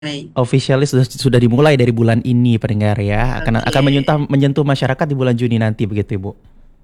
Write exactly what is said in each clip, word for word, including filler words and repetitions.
Officially sudah sudah dimulai dari bulan ini pendengar ya. Akan akan Oke. menyentuh menyentuh masyarakat di bulan Juni nanti begitu Ibu.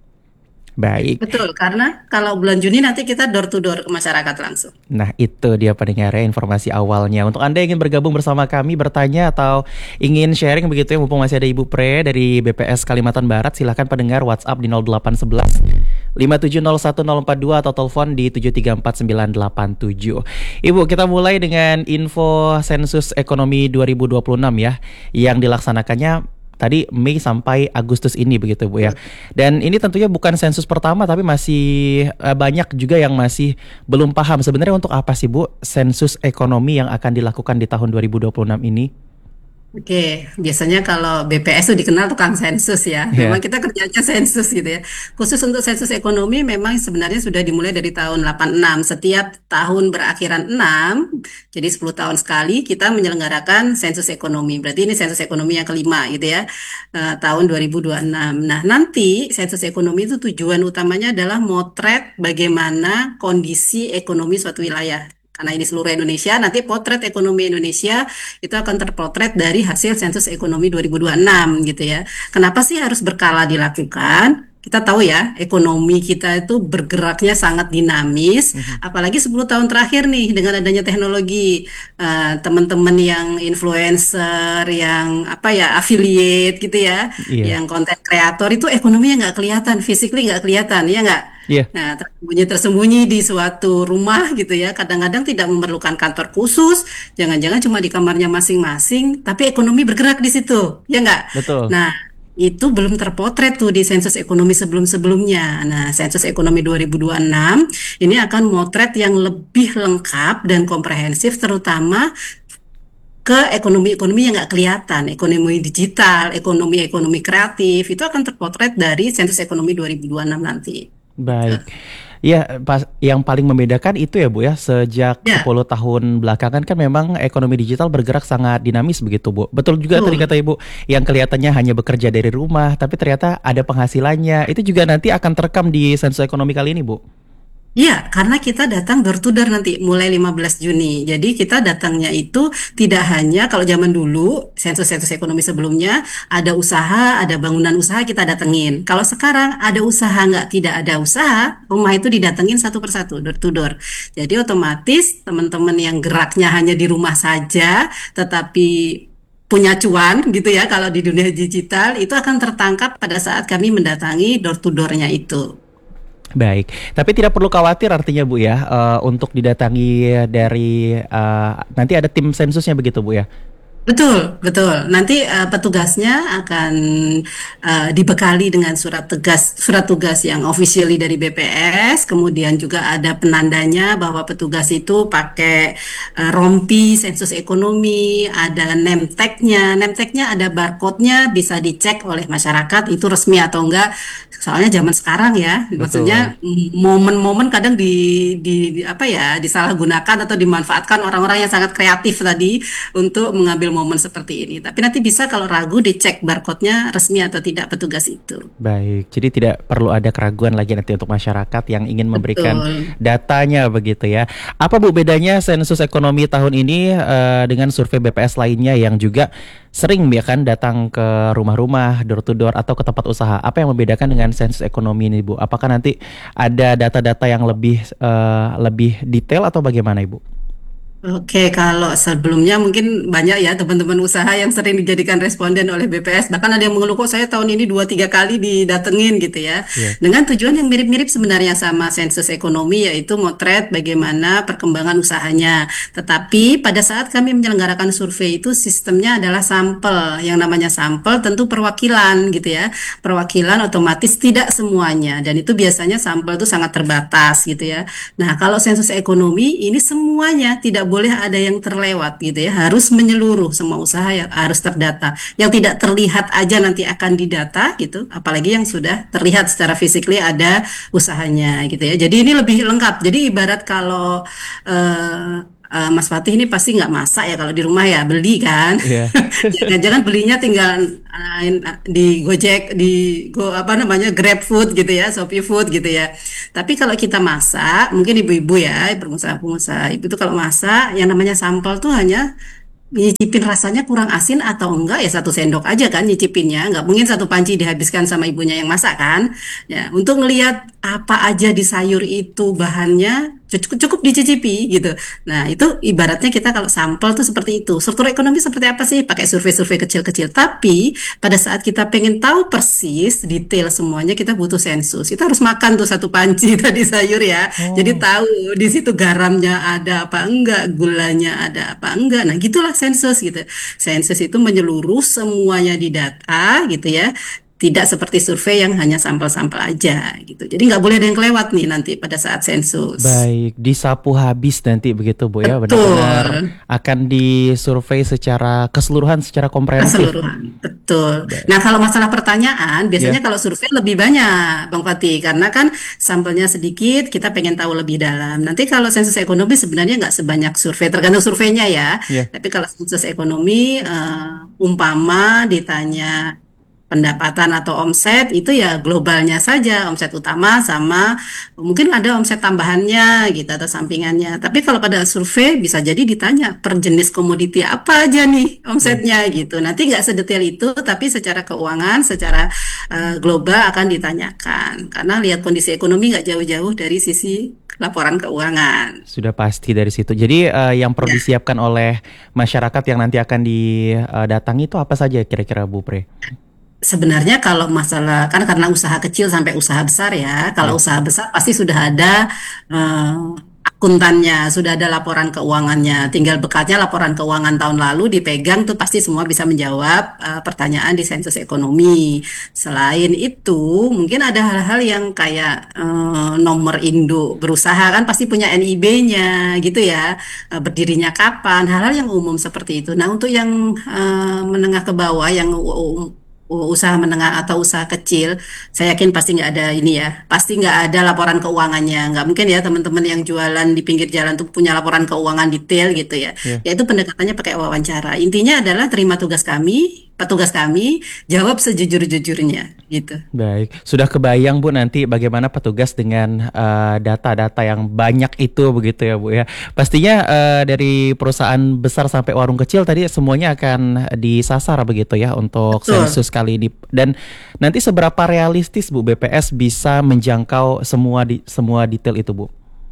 Baik. Betul, karena kalau bulan Juni nanti kita door to door ke masyarakat langsung. Nah, itu dia pendengar ya informasi awalnya. Untuk Anda yang ingin bergabung bersama kami, bertanya atau ingin sharing begitu ya, mumpung masih ada Ibu Pre dari B P S Kalimantan Barat, silahkan pendengar WhatsApp di nol delapan satu satu lima tujuh nol satu nol empat dua atau telepon di tujuh tiga empat sembilan delapan tujuh. Ibu, kita mulai dengan info sensus ekonomi dua ribu dua puluh enam ya, yang dilaksanakannya tadi Mei sampai Agustus ini begitu Bu ya. Dan ini tentunya bukan sensus pertama tapi masih eh, banyak juga yang masih belum paham sebenarnya untuk apa sih Bu sensus ekonomi yang akan dilakukan di tahun dua ribu dua puluh enam ini. Oke, biasanya kalau B P S itu dikenal tukang sensus ya. Memang Ya. kita kerjanya sensus gitu ya. Khusus untuk sensus ekonomi memang sebenarnya sudah dimulai dari tahun delapan puluh enam. Setiap tahun berakhiran enam, jadi sepuluh tahun sekali kita menyelenggarakan sensus ekonomi. Berarti ini sensus ekonomi yang kelima gitu ya, eh, tahun dua ribu dua puluh enam. Nah, nanti sensus ekonomi itu tujuan utamanya adalah motret bagaimana kondisi ekonomi suatu wilayah. Karena ini seluruh Indonesia, nanti potret ekonomi Indonesia itu akan terpotret dari hasil sensus ekonomi dua ribu dua puluh enam gitu ya. Kenapa sih harus berkala dilakukan? Kita tahu ya, ekonomi kita itu bergeraknya sangat dinamis, Mhm. apalagi sepuluh tahun terakhir nih dengan adanya teknologi. Eh, teman-teman yang influencer, yang apa ya, affiliate gitu ya, Iya. yang konten kreator itu ekonominya nggak kelihatan, physically nggak kelihatan, ya nggak? Iya. Nah, tersembunyi-tersembunyi di suatu rumah gitu ya, kadang-kadang tidak memerlukan kantor khusus, jangan-jangan cuma di kamarnya masing-masing, tapi ekonomi bergerak di situ, ya nggak? Betul. Nah, itu belum terpotret tuh di sensus ekonomi sebelum-sebelumnya. Nah, sensus ekonomi dua ribu dua puluh enam ini akan motret yang lebih lengkap dan komprehensif, terutama ke ekonomi-ekonomi yang nggak kelihatan, ekonomi digital, ekonomi-ekonomi kreatif, itu akan terpotret dari sensus ekonomi dua ribu dua puluh enam nanti. Baik. Ya, pas yang paling membedakan itu ya Bu ya, sejak Ya, sepuluh tahun belakangan kan memang ekonomi digital bergerak sangat dinamis begitu Bu. Betul juga tadi betul. kata Ibu, yang kelihatannya hanya bekerja dari rumah, tapi ternyata ada penghasilannya. Itu juga nanti akan terekam di sensus ekonomi kali ini Bu. Iya, karena kita datang door to door nanti mulai lima belas Juni. Jadi kita datangnya itu tidak hanya kalau zaman dulu sensus-sensus ekonomi sebelumnya ada usaha, ada bangunan usaha kita datengin. Kalau sekarang ada usaha nggak tidak ada usaha, rumah itu didatengin satu persatu door to door. Jadi otomatis teman-teman yang geraknya hanya di rumah saja, tetapi punya cuan gitu ya kalau di dunia digital itu akan tertangkap pada saat kami mendatangi door to door-nya itu. Baik, tapi tidak perlu khawatir artinya Bu ya, eh, untuk didatangi dari eh, nanti ada tim sensusnya begitu Bu ya. Betul, betul. Nanti eh, petugasnya akan eh, dibekali dengan surat tugas, surat tugas yang officially dari B P S. Kemudian juga ada penandanya bahwa petugas itu pakai eh, rompi sensus ekonomi, ada name tag-nya. Name tag-nya ada barcode-nya, bisa dicek oleh masyarakat itu resmi atau enggak. Soalnya zaman sekarang ya, Betul. maksudnya mm, momen-momen kadang di, di, di apa ya, disalahgunakan atau dimanfaatkan orang-orang yang sangat kreatif tadi untuk mengambil momen seperti ini. Tapi nanti bisa kalau ragu dicek barcode-nya resmi atau tidak petugas itu. Baik, jadi tidak perlu ada keraguan lagi nanti untuk masyarakat yang ingin memberikan Betul. datanya begitu ya. Apa Bu bedanya sensus ekonomi tahun ini eh, dengan survei B P S lainnya yang juga sering ya kan datang ke rumah-rumah, door to door atau ke tempat usaha? Apa yang membedakan dengan sensus ekonomi ini Bu? Apakah nanti ada data-data yang lebih eh, lebih detail atau bagaimana Ibu? Oke, kalau sebelumnya mungkin banyak ya teman-teman usaha yang sering dijadikan responden oleh B P S. Bahkan ada yang mengeluh kok saya tahun ini dua tiga kali didatengin gitu ya. Iya. Dengan tujuan yang mirip-mirip sebenarnya sama sensus ekonomi yaitu motret bagaimana perkembangan usahanya. Tetapi pada saat kami menyelenggarakan survei itu sistemnya adalah sampel. Yang namanya sampel tentu perwakilan gitu ya. Perwakilan otomatis tidak semuanya dan itu biasanya sampel itu sangat terbatas gitu ya. Nah, kalau sensus ekonomi ini semuanya tidak boleh ada yang terlewat gitu ya. Harus menyeluruh semua usaha yang harus terdata. Yang tidak terlihat aja nanti akan didata gitu. Apalagi yang sudah terlihat secara physically ada usahanya gitu ya. Jadi ini lebih lengkap. Jadi ibarat kalau eh, eh, Mas Fatih ini pasti nggak masak ya kalau di rumah ya beli kan. Iya. Jangan-jangan belinya tinggal uh, di Gojek, di Go apa namanya Grab Food gitu ya, Shopee Food gitu ya. Tapi kalau kita masak, mungkin ibu-ibu ya, pengusaha-pengusaha ibu itu kalau masak, yang namanya sampel tuh hanya nyicipin rasanya kurang asin atau enggak ya satu sendok aja kan nyicipinnya, nggak mungkin satu panci dihabiskan sama ibunya yang masak kan. Ya, untuk ngelihat apa aja di sayur itu bahannya cukup cukup dicicipi gitu. Nah, itu ibaratnya kita kalau sampel tuh seperti itu. Struktur ekonomi seperti apa sih? Pakai survei-survei kecil-kecil. Tapi pada saat kita pengen tahu persis detail semuanya, kita butuh sensus. Kita harus makan tuh satu panci tadi sayur ya. Jadi Oh, tahu di situ garamnya ada apa enggak, gulanya ada apa enggak. Nah, gitulah sensus gitu. Sensus itu menyeluruh semuanya di data gitu ya. Tidak seperti survei yang hanya sampel-sampel aja gitu. Jadi nggak boleh ada yang kelewat nih nanti pada saat sensus. baik, disapu habis nanti begitu Bu ya, benar-benar Betul. akan disurvei secara keseluruhan, secara komprehensif. Keseluruhan, betul. Ba- Nah, kalau masalah pertanyaan, Ya, biasanya kalau survei lebih banyak, Bang Fatih, karena kan sampelnya sedikit, kita pengen tahu lebih dalam. Nanti kalau sensus ekonomi sebenarnya nggak sebanyak survei, tergantung surveinya ya. ya. Tapi kalau sensus ekonomi, eh, umpama ditanya pendapatan atau omset itu ya globalnya saja, omset utama sama mungkin ada omset tambahannya gitu atau sampingannya. Tapi kalau pada survei bisa jadi ditanya per jenis komoditi apa aja nih Ya. omsetnya gitu. Nanti nggak sedetail itu, tapi secara keuangan, secara eh, global akan ditanyakan. Karena lihat kondisi ekonomi nggak jauh-jauh dari sisi laporan keuangan. Sudah pasti dari situ. Jadi eh, yang perlu Ya. disiapkan oleh masyarakat yang nanti akan didatangi itu apa saja kira-kira Bu Pre? Sebenarnya kalau masalah kan karena usaha kecil sampai usaha besar ya. Kalau Ya. usaha besar pasti sudah ada eh, akuntannya, sudah ada laporan keuangannya. Tinggal bekatnya laporan keuangan tahun lalu dipegang tuh pasti semua bisa menjawab eh, pertanyaan di sensus ekonomi. Selain itu, mungkin ada hal-hal yang kayak eh, nomor induk berusaha kan pasti punya N I B-nya gitu ya. Eh, berdirinya kapan, hal-hal yang umum seperti itu. Nah, untuk yang eh, menengah ke bawah yang u- u- usaha menengah atau usaha kecil, saya yakin pasti nggak ada ini ya, pasti nggak ada laporan keuangannya. Nggak mungkin ya teman-teman yang jualan di pinggir jalan tuh punya laporan keuangan detail gitu ya. Ya. Yaitu pendekatannya pakai wawancara. Intinya adalah terima tugas kami, petugas kami, jawab sejujur-jujurnya gitu. Baik, sudah kebayang Bu nanti bagaimana petugas dengan eh, data-data yang banyak itu begitu ya Bu ya. Pastinya eh, dari perusahaan besar sampai warung kecil tadi semuanya akan disasar begitu ya untuk Betul. sensus kali ini. Dan nanti seberapa realistis Bu B P S bisa menjangkau semua di semua detail itu Bu?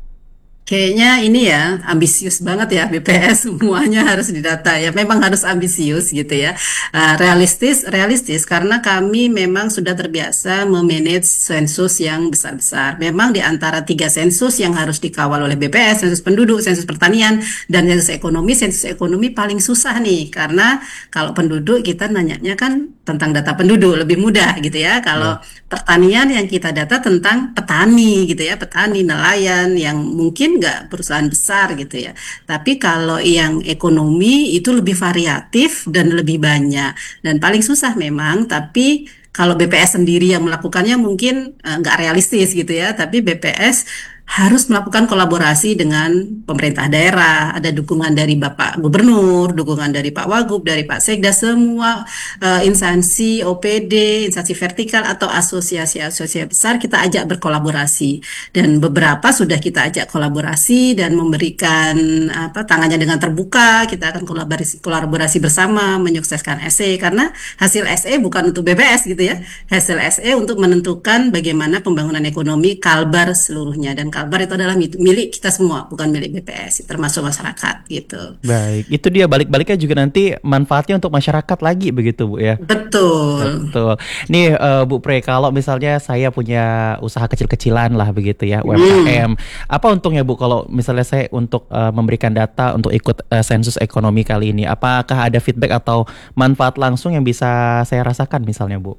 Kayaknya ini ya ambisius banget ya B P S semuanya harus didata ya. Memang harus ambisius gitu ya. Uh, realistis, realistis karena kami memang sudah terbiasa memanage sensus yang besar-besar. Memang di antara tiga sensus yang harus dikawal oleh B P S, sensus penduduk, sensus pertanian, dan sensus ekonomi, sensus ekonomi paling susah nih karena kalau penduduk kita nanyanya kan tentang data penduduk lebih mudah gitu ya. Kalau Ya. pertanian yang kita data tentang petani gitu ya, petani nelayan yang mungkin nggak perusahaan besar gitu ya. Tapi kalau yang ekonomi itu lebih variatif dan lebih banyak dan paling susah memang. Tapi kalau B P S sendiri yang melakukannya mungkin eh, nggak realistis gitu ya. Tapi B P S harus melakukan kolaborasi dengan pemerintah daerah, ada dukungan dari Bapak Gubernur, dukungan dari Pak Wagub, dari Pak Sekda, semua eh, instansi O P D, instansi vertikal atau asosiasi-asosiasi besar kita ajak berkolaborasi dan beberapa sudah kita ajak kolaborasi dan memberikan apa tangannya dengan terbuka, kita akan kolaborasi kolaborasi bersama menyukseskan S E karena hasil S E bukan untuk B P S gitu ya, hasil S E untuk menentukan bagaimana pembangunan ekonomi Kalbar seluruhnya dan Kalbar itu adalah milik kita semua, bukan milik B P S, termasuk masyarakat gitu. Baik, itu dia balik-baliknya juga nanti manfaatnya untuk masyarakat lagi begitu Bu ya. Betul. Betul. Nih eh, Bu Pre, kalau misalnya saya punya usaha kecil-kecilan lah begitu ya, Hmm. U M K M, apa untungnya Bu kalau misalnya saya untuk eh, memberikan data untuk ikut eh, sensus ekonomi kali ini? Apakah ada feedback atau manfaat langsung yang bisa saya rasakan misalnya Bu?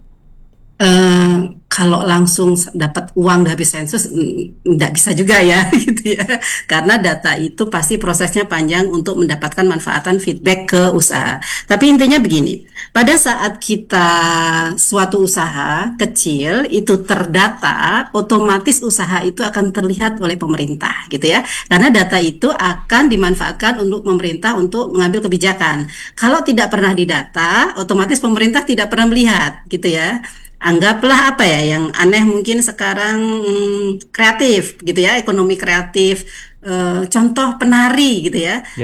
Eh, kalau langsung s- dapat uang dari sensus mm, nggak bisa juga ya gitu ya karena data itu pasti prosesnya panjang untuk mendapatkan manfaatan feedback ke usaha. Tapi intinya begini, pada saat kita suatu usaha kecil itu terdata, otomatis usaha itu akan terlihat oleh pemerintah gitu ya karena data itu akan dimanfaatkan untuk pemerintah untuk mengambil kebijakan. Kalau tidak pernah didata, otomatis pemerintah tidak pernah melihat gitu ya. Anggaplah apa ya yang aneh mungkin sekarang hmm, kreatif gitu ya, ekonomi kreatif. Eh, contoh penari gitu ya. Ya.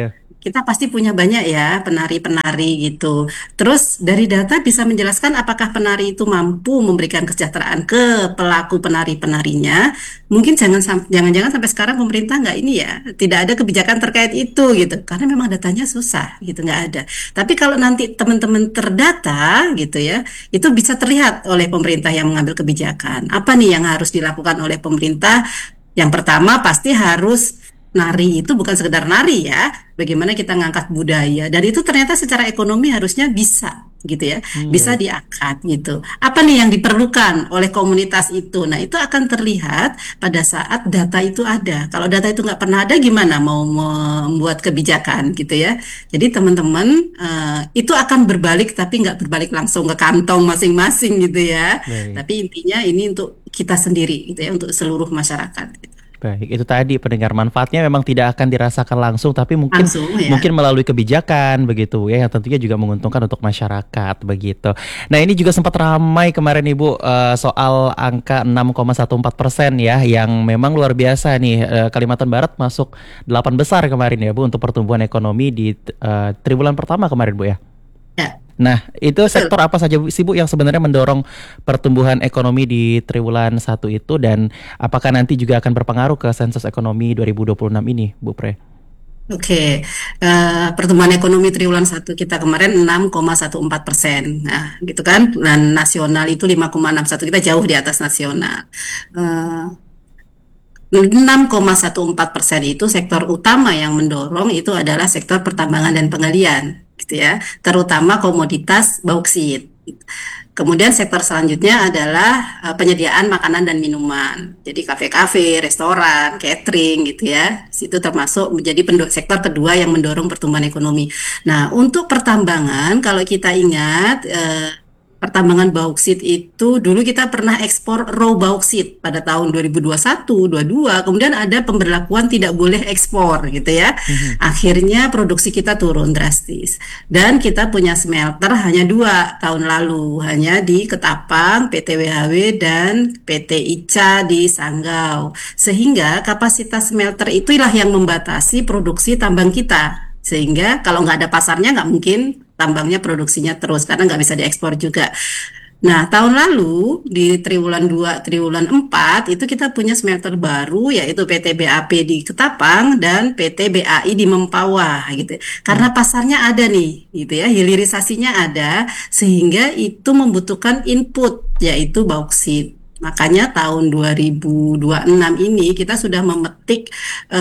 kita pasti punya banyak ya penari-penari gitu. Terus dari data bisa menjelaskan apakah penari itu mampu memberikan kesejahteraan ke pelaku penari-penarinya. Mungkin jangan sam- jangan-jangan sampai sekarang pemerintah nggak ini ya, tidak ada kebijakan terkait itu gitu. Karena memang datanya susah gitu, nggak ada. Tapi kalau nanti teman-teman terdata gitu ya, itu bisa terlihat oleh pemerintah yang mengambil kebijakan. Apa nih yang harus dilakukan oleh pemerintah? Yang pertama pasti harus nari itu bukan sekedar nari ya, bagaimana kita ngangkat budaya dan itu ternyata secara ekonomi harusnya bisa gitu ya, Hmm, bisa baik. diangkat gitu. Apa nih yang diperlukan oleh komunitas itu? Nah itu akan terlihat pada saat data itu ada. Kalau data itu nggak pernah ada, gimana mau membuat kebijakan gitu ya? Jadi teman-teman eh, itu akan berbalik tapi nggak berbalik langsung ke kantong masing-masing gitu ya. Baik. Tapi intinya ini untuk kita sendiri gitu ya, untuk seluruh masyarakat. Baik, itu tadi pendengar manfaatnya memang tidak akan dirasakan langsung, tapi mungkin Langsung ya. mungkin melalui kebijakan begitu ya, yang tentunya juga menguntungkan untuk masyarakat begitu. Nah ini juga sempat ramai kemarin Ibu eh, soal angka enam koma empat belas persen ya, yang memang luar biasa nih. Eh, Kalimantan Barat masuk delapan besar kemarin ya Bu untuk pertumbuhan ekonomi di eh, triwulan pertama kemarin Bu ya. Ya, Nah, itu betul. sektor apa saja Bu, sih Bu yang sebenarnya mendorong pertumbuhan ekonomi di triwulan satu itu dan apakah nanti juga akan berpengaruh ke sensus ekonomi dua ribu dua puluh enam ini, Bu Pre? Oke, Eh, pertumbuhan ekonomi triwulan satu kita kemarin enam koma empat belas persen. Nah, gitu kan. Dan nasional itu lima koma enam satu, kita jauh di atas nasional. Eh, enam koma empat belas persen itu sektor utama yang mendorong itu adalah sektor pertambangan dan penggalian, gitu ya. Terutama komoditas bauksit. Kemudian sektor selanjutnya adalah eh, penyediaan makanan dan minuman. Jadi kafe-kafe, restoran, catering gitu ya. Situ termasuk menjadi pendo- sektor kedua yang mendorong pertumbuhan ekonomi. Nah, untuk pertambangan kalau kita ingat eh, pertambangan bauksit itu dulu kita pernah ekspor raw bauksit pada tahun dua ribu dua puluh satu, dua ribu dua puluh dua, kemudian ada pemberlakuan tidak boleh ekspor gitu ya. Mhm. Akhirnya produksi kita turun drastis. Dan kita punya smelter hanya dua tahun lalu, hanya di Ketapang, P T W H W, dan P T Ica di Sanggau. Sehingga kapasitas smelter itulah yang membatasi produksi tambang kita. Sehingga kalau nggak ada pasarnya nggak mungkin tambangnya produksinya terus karena nggak bisa diekspor juga. Nah, tahun lalu di triwulan dua, triwulan empat itu kita punya smelter baru yaitu P T B A P di Ketapang dan P T B A I di Mempawah gitu. Hmm. Karena pasarnya ada nih, gitu ya, hilirisasinya ada sehingga itu membutuhkan input yaitu bauksit. Makanya tahun dua ribu dua puluh enam ini kita sudah memetik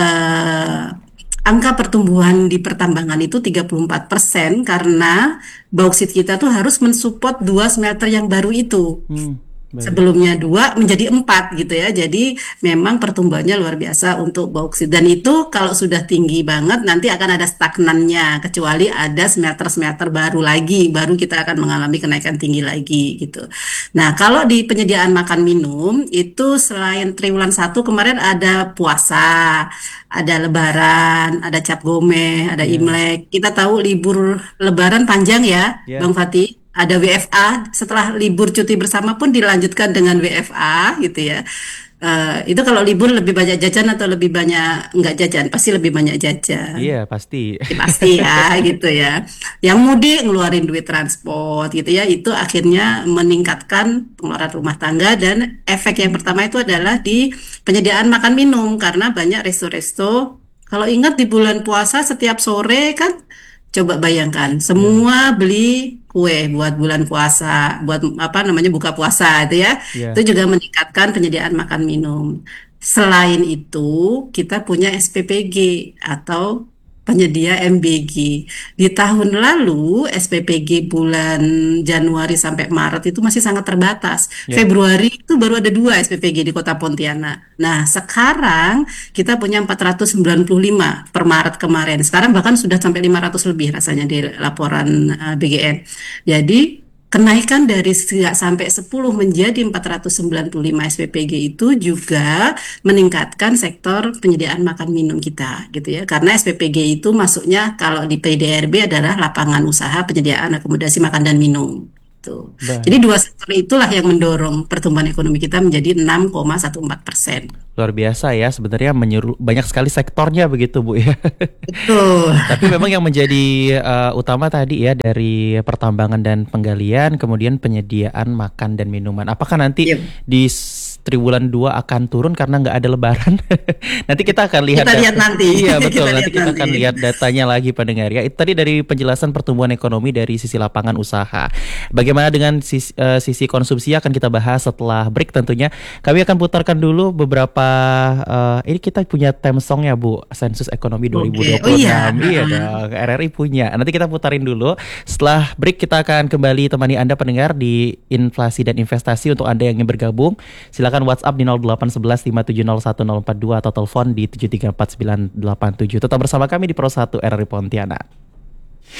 eh, angka pertumbuhan di pertambangan itu tiga puluh empat persen karena bauksit kita tuh harus mensupport dua smelter yang baru itu. Hmm, baik. Sebelumnya dua menjadi empat gitu ya. Jadi memang pertumbuhannya luar biasa untuk bauksit. Dan itu kalau sudah tinggi banget nanti akan ada stagnannya. Kecuali ada smelter-smelter baru lagi. Baru kita akan mengalami kenaikan tinggi lagi gitu. Nah kalau di penyediaan makan minum itu selain triwulan satu kemarin ada puasa, ada lebaran, ada cap gomeh, ada Ya, imlek. Kita tahu libur lebaran panjang ya ya. Bang Fatih. Ada W F A setelah libur cuti bersama pun dilanjutkan dengan W F A gitu ya. Eh, itu kalau libur lebih banyak jajan atau lebih banyak nggak jajan? Pasti lebih banyak jajan. Iya, pasti. Ya, pasti ya gitu ya. Yang mudik ngeluarin duit transport gitu ya. Itu akhirnya meningkatkan pengeluaran rumah tangga dan efek yang pertama itu adalah di penyediaan makan minum karena banyak resto-resto. Kalau ingat di bulan puasa setiap sore kan, coba bayangkan, Ya, semua beli kue buat bulan puasa, buat apa namanya buka puasa itu ya. Itu ya. juga meningkatkan penyediaan makan minum. Selain itu, kita punya S P P G atau penyedia M B G. Di tahun lalu, S P P G bulan Januari sampai Maret itu masih sangat terbatas. Ya. Februari itu baru ada dua S P P G di Kota Pontianak. Nah, sekarang kita punya empat ratus sembilan puluh lima per Maret kemarin. Sekarang bahkan sudah sampai lima ratus lebih rasanya di laporan eh, B G N. Jadi kenaikan dari nggak sampai sepuluh menjadi empat ratus sembilan puluh lima S P P G itu juga meningkatkan sektor penyediaan makan minum kita gitu ya. Karena S P P G itu masuknya kalau di P D R B adalah lapangan usaha penyediaan akomodasi makan dan minum. gitu. Jadi Baik. dua sektor itulah yang mendorong pertumbuhan ekonomi kita menjadi enam koma empat belas persen. Luar biasa ya, sebenarnya menyeru banyak sekali sektornya begitu Bu ya. Betul. Tapi memang yang menjadi eh, utama tadi ya dari pertambangan dan penggalian, kemudian penyediaan makan dan minuman. Apakah nanti Yep. di s- triwulan dua akan turun karena nggak ada lebaran? Nanti kita akan lihat Kita lihat data. nanti. Iya betul, Kita nanti lihat kita nanti. akan lihat datanya lagi pendengar ya. Itu tadi dari penjelasan pertumbuhan ekonomi dari sisi lapangan usaha. Bagaimana dengan sisi, eh, sisi konsumsi akan kita bahas setelah break tentunya. Kami akan putarkan dulu beberapa eh, ini kita punya theme song ya Bu, Sensus Ekonomi Oke. Oh iya. dua ribu dua puluh enam. Iya dong, R R I punya. Nanti kita putarin dulu. Setelah break kita akan kembali temani Anda pendengar di Inflasi dan Investasi untuk Anda yang ingin bergabung. Silakan WhatsApp di nol delapan satu satu lima tujuh nol satu nol empat dua atau telepon di tujuh tiga empat sembilan delapan tujuh. Tetap bersama kami di Pro satu R R I Pontianak.